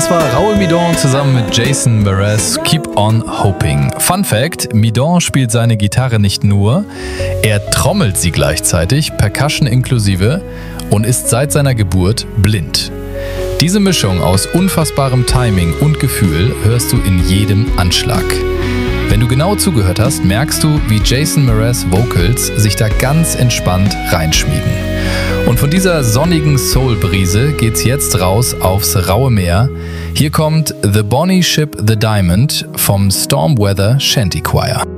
Das war Raoul Midon zusammen mit Jason Mraz, Keep on Hoping. Fun Fact, Midon spielt seine Gitarre nicht nur, er trommelt sie gleichzeitig, Percussion inklusive, und ist seit seiner Geburt blind. Diese Mischung aus unfassbarem Timing und Gefühl hörst du in jedem Anschlag. Wenn du genau zugehört hast, merkst du, wie Jason Mraz Vocals sich da ganz entspannt reinschmiegen. Und von dieser sonnigen Soul-Brise geht's jetzt raus aufs raue Meer. Hier kommt The Bonnie Ship the Diamond vom Stormweather Shanty Choir.